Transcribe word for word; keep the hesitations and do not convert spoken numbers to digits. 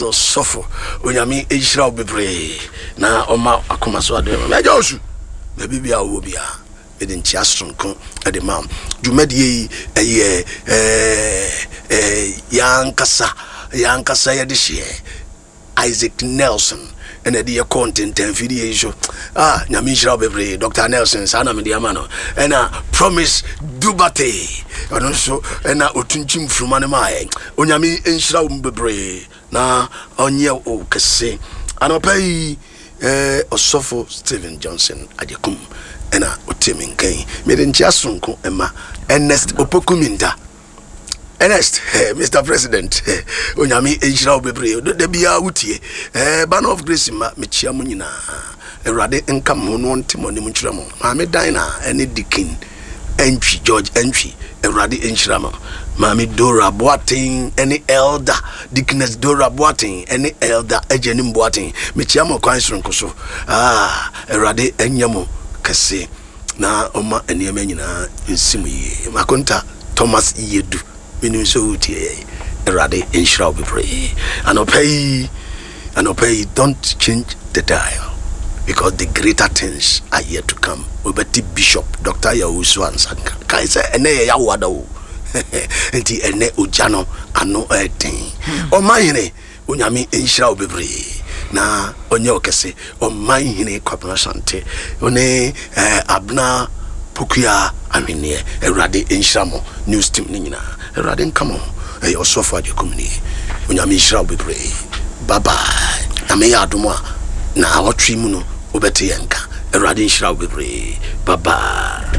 no suffer onyame ejira obebre na oma akoma so ade me josu na bibia wo bia edin chia sonko ade mam dwumadie eye eh eh yankasa yankasa ye de hye Isaac Nelson and the content and video ah nyame ejira obebre Doctor Nelson sana me dia mano and a promise dubate and so and a otunchim frumane mai onyame ejira obebre na onye o kese anopai eh osofo Stephen Johnson ajekum ena otemin kan me de ntia sonko ema Ernest Opokuminda Ernest eh, Mister President eh, onyame ejira obebre de bia wutie eh ban of grace ma me chia mu nyina erade nkam ho no ntemo ne mu kyerɛ mo ma me dan na ene dikin entry George entry erade enhyira ma ma me Dora Boating any elder Dickness Dora Boating any elder Ejenim Boating me chia mo kwan sonko so ah erade enyamo kase na oma eniema nyina nsimu yi makonta Thomas Yedu minu so utie erade enhyira obebre and opay and opay don't change the dial because the greater things are yet to come. Obeti Bishop Doctor Yawusu Ansanka kai say ene ya wada o enti ene ojano ano etin o mahine onyame enhyira obebre na onye okese o mahine kwapna sante one eh, abna Pukuya amene erade enhyira mo news team ni nyina erade nkamo e osofo ajekumni onyame enhyira obebre bye bye na me yadomo na awotwe mu no obete yanka erade enhyira obebre bye bye.